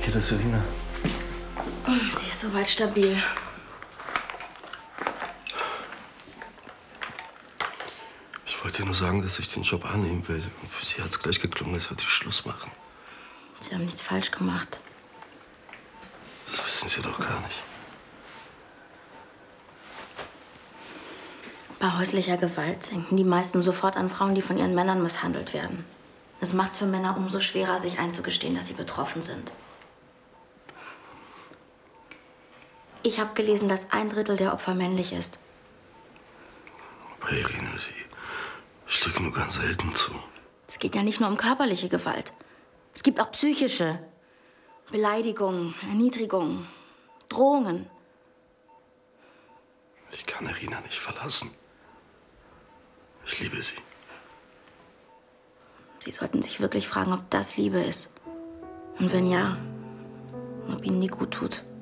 geht es, Irina? Sie ist soweit stabil. Ich wollte dir nur sagen, dass ich den Job annehmen will. Und für sie hat es gleich geklungen, als würde ich Schluss machen. Sie haben nichts falsch gemacht. Das wissen Sie doch gar nicht. Bei häuslicher Gewalt denken die meisten sofort an Frauen, die von ihren Männern misshandelt werden. Das macht es für Männer umso schwerer, sich einzugestehen, dass sie betroffen sind. Ich habe gelesen, dass 1/3 der Opfer männlich ist. Aber Irina, Sie schlägt nur ganz selten zu. Es geht ja nicht nur um körperliche Gewalt. Es gibt auch psychische. Beleidigungen, Erniedrigungen, Drohungen. Ich kann Irina nicht verlassen. Ich liebe sie. Sie sollten sich wirklich fragen, ob das Liebe ist. Und wenn ja, ob Ihnen die gut tut.